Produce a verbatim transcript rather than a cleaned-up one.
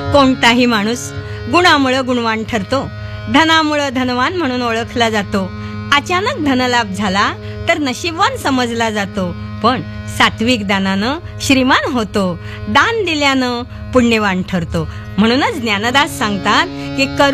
कोणताही माणूस गुणामुळे गुणवान ठरतो, धनामुळे धनवान म्हणून ओळखला जातो. अचानक धनलाभ झाला तर नशीबवान समजला जातो, पण सात्विक दानानं श्रीमान होतो, दान दिल्यानं पुण्यवान ठरतो. म्हणूनच ज्ञानदास सांगतात की